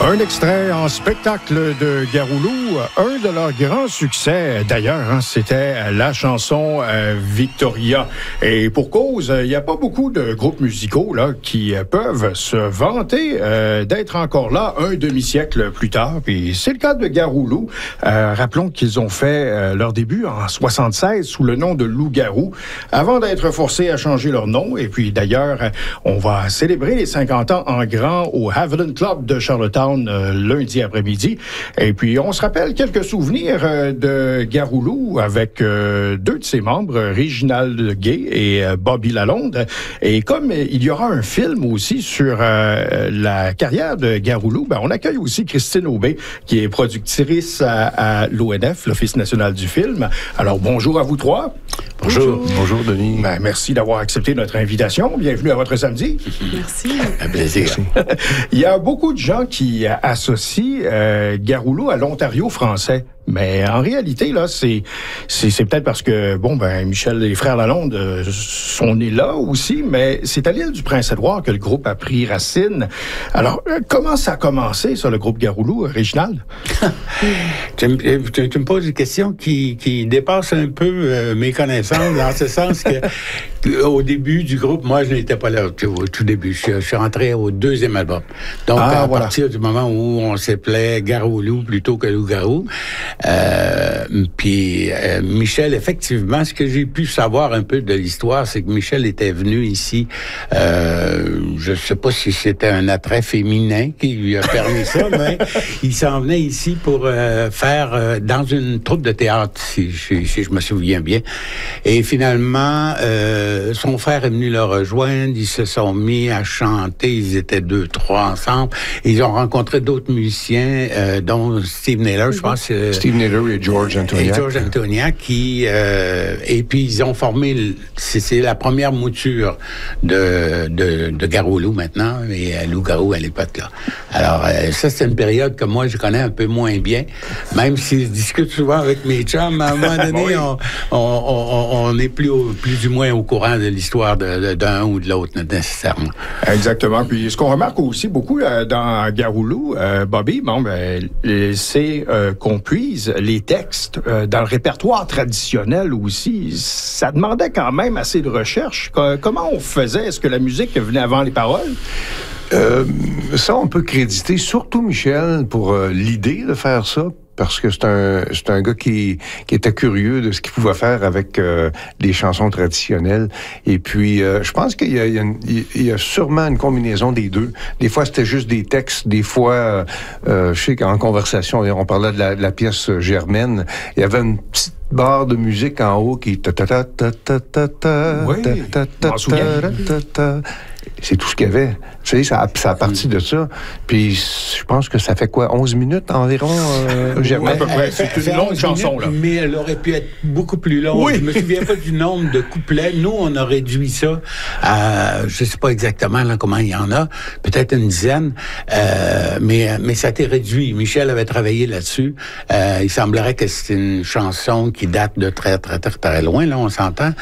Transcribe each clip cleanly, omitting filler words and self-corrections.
Un extrait en spectacle de Garoulou, un de leurs grands succès d'ailleurs, c'était la chanson Victoria. Et pour cause, il n'y a pas beaucoup de groupes musicaux là qui peuvent se vanter d'être encore là un demi-siècle plus tard. Puis c'est le cas de Garoulou. Rappelons qu'ils ont fait leur début en 76 sous le nom de Loup-Garou, avant d'être forcés à changer leur nom. Et puis d'ailleurs, on va célébrer les 50 ans en grand au Haviland Club de Charlottetown lundi après-midi. Et puis, on se rappelle quelques souvenirs de Garoulou avec deux de ses membres, Réginald Gay et Bobby Lalonde. Et comme il y aura un film aussi sur la carrière de Garoulou, ben, on accueille aussi Christine Aubé, qui est productrice à l'ONF, l'Office national du film. Alors, bonjour à vous trois. Bonjour. Bonjour, Denis. Ben, merci d'avoir accepté notre invitation. Bienvenue à votre samedi. Merci. Un plaisir. Il y a beaucoup de gens qui associent Garoulou à l'Ontario français. Mais en réalité, là, c'est peut-être parce que, bon, ben, Michel et les frères Lalonde sont nés là aussi, mais c'est à l'île du Prince-Édouard que le groupe a pris racine. Alors, comment ça a commencé, ça, le groupe Garoulou, Réginald? Tu me poses une question qui dépasse un peu mes connaissances, dans ce sens que au début du groupe, moi, je n'étais pas là au tout début. Je suis rentré au deuxième album. Donc, à partir du moment où on s'appelait Garoulou plutôt que Loup-Garou, puis Michel, effectivement, ce que j'ai pu savoir un peu de l'histoire, c'est que Michel était venu ici, je sais pas si c'était un attrait féminin qui lui a permis ça, mais il s'en venait ici pour faire dans une troupe de théâtre, si je me souviens bien. Et finalement, son frère est venu le rejoindre, ils se sont mis à chanter, ils étaient 2-3 ensemble, ils ont rencontré d'autres musiciens, dont Steve Naylor, je pense. Steve Naylor et George Antoniak. Et George Antoniak qui... et puis, ils ont formé... C'est la première mouture de Garoulou maintenant, et Loup-Garou à l'époque, là. Alors, ça, c'est une période que moi, je connais un peu moins bien, même si je discute souvent avec mes chums, à un moment donné, on est plus du moins au courant de l'histoire d'un ou de l'autre, nécessairement. Exactement. Puis, ce qu'on remarque aussi beaucoup dans Garoulou, Bobby, bon, ben, c'est qu'on puise les textes dans le répertoire traditionnel aussi. Ça demandait quand même assez de recherche. Comment on faisait? Est-ce que la musique venait avant les paroles? Ça, on peut créditer surtout Michel pour l'idée de faire ça, parce que c'est un gars qui était curieux de ce qu'il pouvait faire avec les chansons traditionnelles. Et puis, je pense qu'il y a sûrement une combinaison des deux. Des fois, c'était juste des textes. Des fois, je sais qu'en conversation, on parlait de la pièce Germaine. Il y avait une petite barre de musique en haut qui... Oui, je m'en souviens. C'est tout ce qu'il y avait. Tu sais, ça a parti de ça. Puis, je pense que ça fait quoi, 11 minutes environ, Germaine? À peu près. C'est une longue chanson, là. Mais elle aurait pu être beaucoup plus longue. Oui. Je me souviens pas du nombre de couplets. Nous, on a réduit ça à, je sais pas exactement là, comment il y en a, peut-être une dizaine, mais ça a été réduit. Michel avait travaillé là-dessus. Il semblerait que c'est une chanson qui date de très, très, très, très loin, là, on s'entend.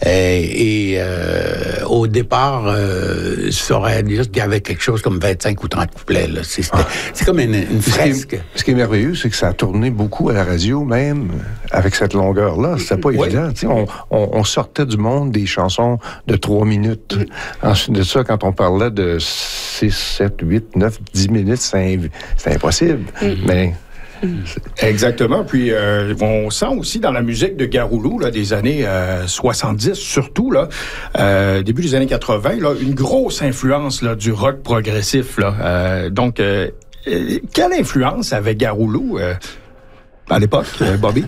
Au départ, ça aurait dit qu'il y avait quelque chose comme 25 ou 30 couplets. Là. C'est comme une fresque. Ce qui est merveilleux, c'est que ça a tourné beaucoup à la radio, même avec cette longueur-là. C'était pas évident. On sortait du monde des chansons de 3 minutes. Ensuite de ça, quand on parlait de 6, 7, 8, 9, 10 minutes, c'est impossible. Mais... Exactement. Puis, on sent aussi dans la musique de Garoulou, là, des années 70, surtout, là, début des années 80, là, une grosse influence là, du rock progressif. Là. Donc, quelle influence avait Garoulou à l'époque, Bobby?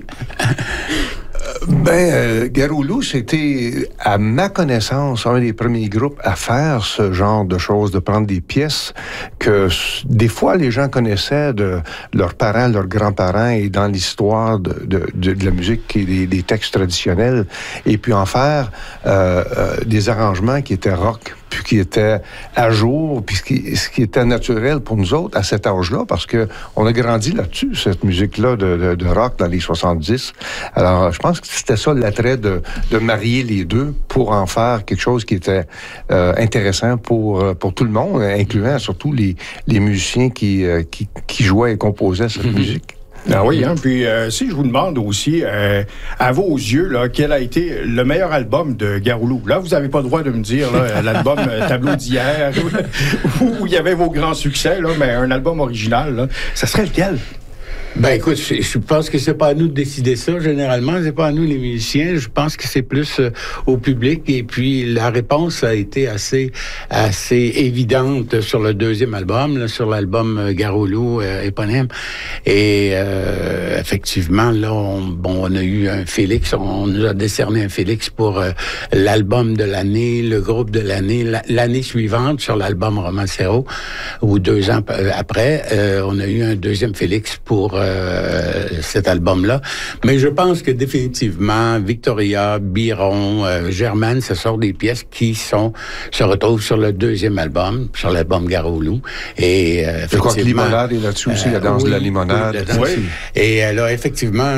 Garoulou, c'était, à ma connaissance, un des premiers groupes à faire ce genre de choses, de prendre des pièces que des fois les gens connaissaient de leurs parents, leurs grands-parents, et dans l'histoire de la musique et des textes traditionnels, et puis en faire des arrangements qui étaient rock. puis qui était à jour, puis ce qui était naturel pour nous autres à cet âge-là, parce que on a grandi là-dessus, cette musique-là de rock dans les 70. Alors, je pense que c'était ça l'attrait de marier les deux pour en faire quelque chose qui était intéressant pour tout le monde, incluant surtout les musiciens qui jouaient et composaient cette musique. Ben oui, hein. Puis si je vous demande aussi, à vos yeux, là, quel a été le meilleur album de Garoulou? Là, vous n'avez pas le droit de me dire là, l'album Tableau d'hier, où il y avait vos grands succès, là, mais un album original, là, ça serait lequel? Ben écoute, je pense que c'est pas à nous de décider ça. Généralement, c'est pas à nous les musiciens. Je pense que c'est plus au public. Et puis la réponse a été assez évidente sur le deuxième album, là, sur l'album Garoulou éponyme. Et effectivement, là, on a eu un Félix. On nous a décerné un Félix pour l'album de l'année, le groupe de l'année, l'année suivante sur l'album Romancero, ou 2 ans après, on a eu un deuxième Félix pour cet album-là. Mais je pense que définitivement, Victoria, Biron, Germaine, ce sont des pièces qui se retrouvent sur le deuxième album, sur l'album Garoulou. Et je crois que Limonade est là-dessus aussi, la danse de la limonade. Oui. Et là, effectivement,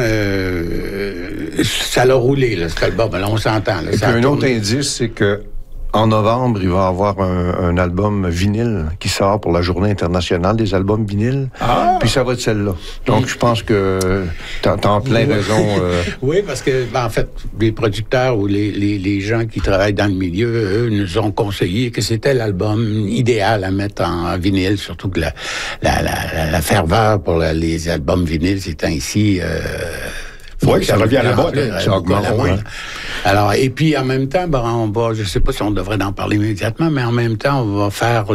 ça l'a roulé, là, cet album. Là, on s'entend. Là, et puis un autre indice, c'est que en novembre, il va y avoir un album vinyle qui sort pour la Journée internationale des albums vinyles. Ah! Puis ça va être celle-là. Donc, je pense que t'as en plein raison. Oui, parce que, en fait, les producteurs ou les gens qui travaillent dans le milieu, eux, nous ont conseillé que c'était l'album idéal à mettre en vinyle, surtout que la ferveur pour les albums vinyles, c'est ainsi... oui, ça revient à la mode. Ça augmente. Alors, et puis en même temps, je sais pas si on devrait en parler immédiatement, mais en même temps, on va faire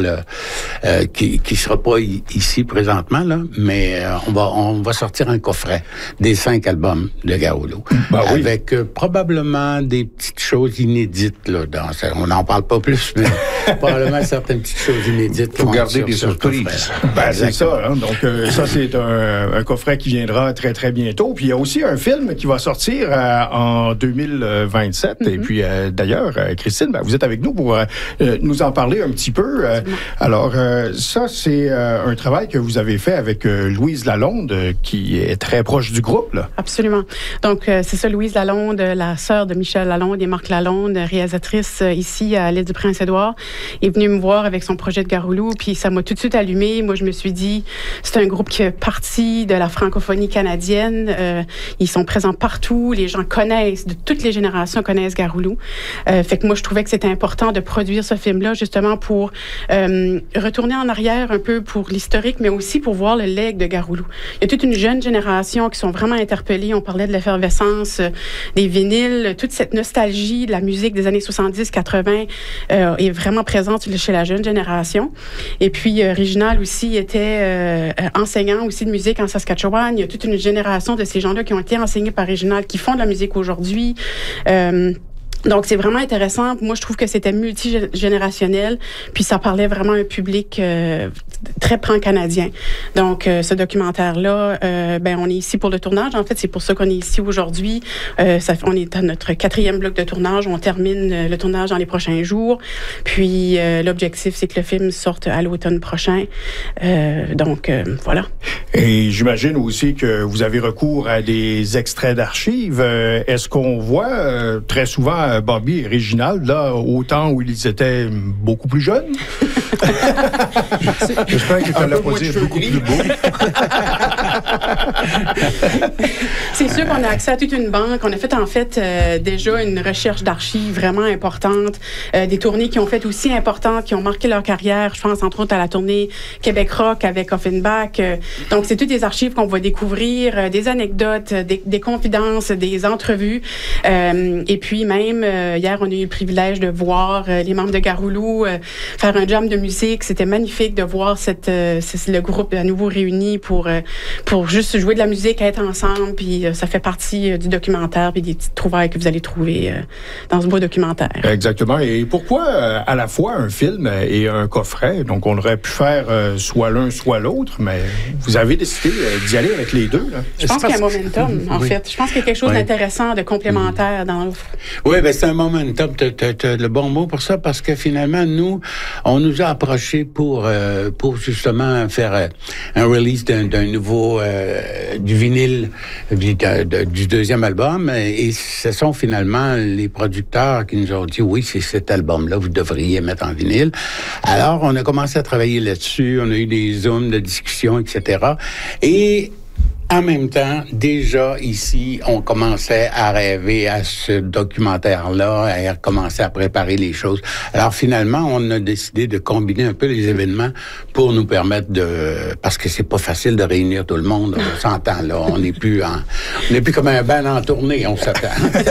qui sera pas ici présentement, là, mais on va sortir un coffret des 5 albums de Garoulou. Avec probablement des petites choses inédites, là, on n'en parle pas plus, mais probablement certaines petites choses inédites. Faut garder des surprises. C'est ça, hein? Donc, ça, c'est un coffret qui viendra très, très bientôt. Puis il y a aussi un film qui va sortir en 2027. Et puis, d'ailleurs, Christine, vous êtes avec nous pour nous en parler un petit peu. Alors, ça, c'est un travail que vous avez fait avec Louise Lalonde, qui est très proche du groupe, là. Absolument. Donc, c'est ça, Louise Lalonde, la sœur de Michel Lalonde et Marc Lalonde, réalisatrice ici à l'île du Prince-Édouard, est venue me voir avec son projet de Garoulou, puis ça m'a tout de suite allumé. Moi, je me suis dit, c'est un groupe qui fait partie de la francophonie canadienne. Ils sont présents partout. Les gens connaissent, de toutes les générations connaissent Garoulou. Fait que moi, je trouvais que c'était important de produire ce film-là, justement pour retourner en arrière un peu pour l'historique, mais aussi pour voir le legs de Garoulou. Il y a toute une jeune génération qui sont vraiment interpellées. On parlait de l'effervescence des vinyles. Toute cette nostalgie de la musique des années 70-80 est vraiment présente chez la jeune génération. Et puis, Réginald aussi était enseignant aussi de musique en Saskatchewan. Il y a toute une génération de ces gens-là qui ont été enseignés par Réginald, qui font de la musique aujourd'hui. Donc, c'est vraiment intéressant. Moi, je trouve que c'était multigénérationnel, puis ça parlait vraiment à un public très pan-canadien. Donc, ce documentaire-là, on est ici pour le tournage. En fait, c'est pour ça qu'on est ici aujourd'hui. On est à notre 4e bloc de tournage. On termine le tournage dans les prochains jours. Puis, l'objectif, c'est que le film sorte à l'automne prochain. Voilà. Et j'imagine aussi que vous avez recours à des extraits d'archives. Est-ce qu'on voit très souvent Bobby et Réginald, là, au temps où ils étaient beaucoup plus jeunes? J'espère que tu l'as pas dit beaucoup plus beau. C'est sûr qu'on a accès à toute une banque. On a fait, en fait, déjà une recherche d'archives vraiment importante. Des tournées qui ont fait aussi importantes, qui ont marqué leur carrière. Je pense, entre autres, à la tournée Québec Rock avec Offenbach. Donc, c'est toutes des archives qu'on va découvrir, des anecdotes, des confidences, des entrevues. Et puis, même, hier, on a eu le privilège de voir les membres de Garoulou faire un jam de musique musique. C'était magnifique de voir le groupe à nouveau réuni pour juste jouer de la musique, être ensemble. Puis ça fait partie du documentaire puis des petites trouvailles que vous allez trouver dans ce beau documentaire. Exactement. Et pourquoi à la fois un film et un coffret? Donc, on aurait pu faire soit l'un, soit l'autre, mais vous avez décidé d'y aller avec les deux. Là. Je pense qu'il y a un momentum, en fait. Je pense qu'il y a quelque chose d'intéressant, de complémentaire dans l'offre. Oui, bien, c'est un momentum. Tu as le bon mot pour ça, parce que finalement, on nous a approchés pour justement faire un release d'un nouveau, du vinyle du deuxième album. Et ce sont finalement les producteurs qui nous ont dit, oui, c'est cet album-là, vous devriez mettre en vinyle. Alors, on a commencé à travailler là-dessus. On a eu des zooms de discussion, etc. Et en même temps, déjà ici, on commençait à rêver à ce documentaire-là, à commencer à préparer les choses. Alors finalement, on a décidé de combiner un peu les événements pour nous permettre parce que c'est pas facile de réunir tout le monde, on s'entend là, on n'est plus comme un band en tournée, on s'attend.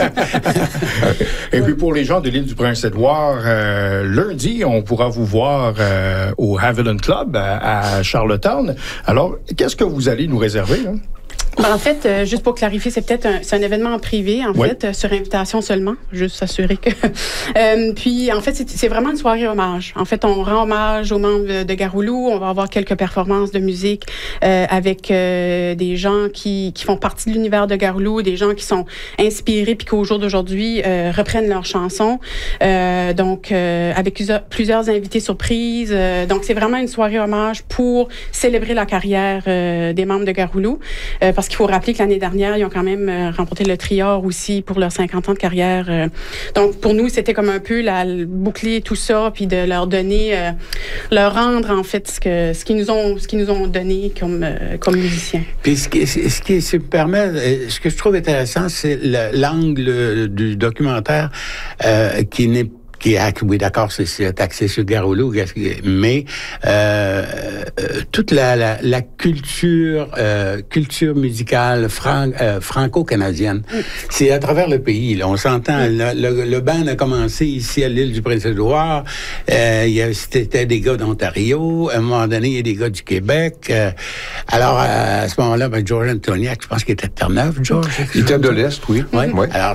Et puis pour les gens de l'île du Prince-Édouard, lundi, on pourra vous voir au Haviland Club à Charlottetown. Alors, qu'est-ce que vous allez nous réserver, là? En fait, juste pour clarifier, c'est un événement en privé, en fait, sur invitation seulement, juste s'assurer que... puis, en fait, c'est vraiment une soirée hommage. En fait, on rend hommage aux membres de Garoulou. On va avoir quelques performances de musique avec des gens qui font partie de l'univers de Garoulou, des gens qui sont inspirés puis qu'au jour d'aujourd'hui reprennent leurs chansons. Donc, avec plusieurs invités surprises. Donc, c'est vraiment une soirée hommage pour célébrer la carrière des membres de Garoulou. Parce qu'il faut rappeler que l'année dernière, ils ont quand même remporté le Trior aussi pour leurs 50 ans de carrière. Donc, pour nous, c'était comme un peu boucler tout ça, puis de leur donner, leur rendre, en fait, ce qu'ils nous ont donné comme musiciens. Puis, ce qui me permet, ce que je trouve intéressant, c'est l'angle du documentaire oui, d'accord, c'est axé sur Garoulou, mais toute la culture musicale franco-canadienne, c'est à travers le pays. Là, on s'entend. Le band a commencé ici à l'île du Prince-Édouard. C'était des gars d'Ontario. À un moment donné, il y a des gars du Québec. Alors, à ce moment-là, George Antoniak, je pense qu'il était de Terre-Neuve, George. Il était de l'Est, oui. Oui. Alors,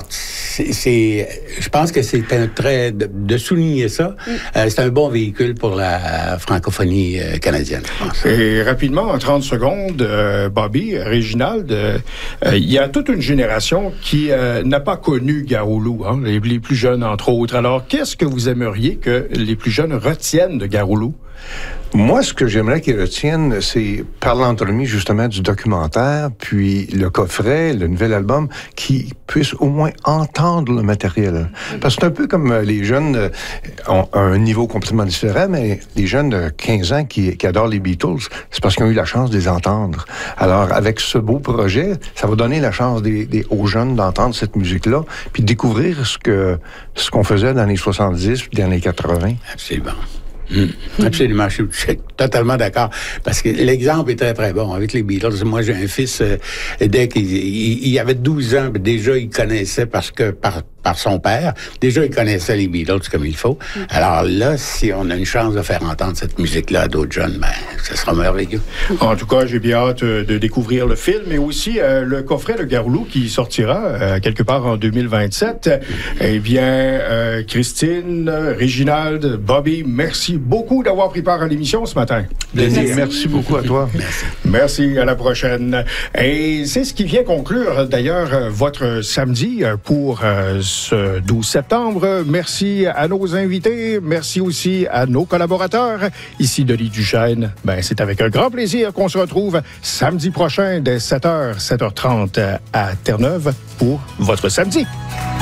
je pense que c'est un trait de souligner ça. C'est un bon véhicule pour la francophonie canadienne, je pense. Et rapidement, en 30 secondes, Bobby, Réginald, il y a toute une génération qui n'a pas connu Garoulou, hein, les plus jeunes, entre autres. Alors, qu'est-ce que vous aimeriez que les plus jeunes retiennent de Garoulou? Moi, ce que j'aimerais qu'ils retiennent, c'est par l'entremise justement du documentaire, puis le coffret, le nouvel album, qu'ils puissent au moins entendre le matériel. Parce que c'est un peu comme les jeunes ont un niveau complètement différent, mais les jeunes de 15 ans qui adorent les Beatles, c'est parce qu'ils ont eu la chance de les entendre. Alors, avec ce beau projet, ça va donner la chance aux jeunes d'entendre cette musique-là, puis de découvrir ce qu'on faisait dans les 70 puis dans les 80. Absolument. Absolument, je suis totalement d'accord. Parce que l'exemple est très, très bon avec les Beatles. Moi, j'ai un fils, dès qu'il avait 12 ans, déjà, il connaissait par son père. Déjà, il connaissait les Beatles comme il faut. Alors là, si on a une chance de faire entendre cette musique-là à d'autres jeunes, ça sera merveilleux. En tout cas, j'ai bien hâte de découvrir le film, mais aussi le coffret de Garoulou qui sortira quelque part en 2027. Eh bien, Christine, Réginald, Bobby, merci beaucoup d'avoir pris part à l'émission ce matin. Merci beaucoup à toi. Merci, à la prochaine. Et c'est ce qui vient conclure, d'ailleurs, votre samedi pour ce 12 septembre. Merci à nos invités. Merci aussi à nos collaborateurs. Ici, Denis Duchesne. C'est avec un grand plaisir qu'on se retrouve samedi prochain dès 7h, 7h30 à Terre-Neuve pour votre samedi.